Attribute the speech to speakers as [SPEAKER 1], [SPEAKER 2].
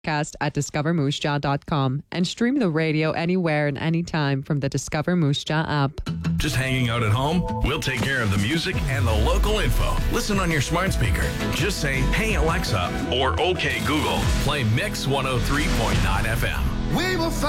[SPEAKER 1] podcast at discovermoosjaw.com and stream the radio anywhere and anytime from the Discover Moose Jaw app.
[SPEAKER 2] Just hanging out at home? We'll take care of the music and the local info. Listen on your smart speaker. Just say, "Hey Alexa," or "Okay Google, play Mix 103.9 FM."
[SPEAKER 3] We will find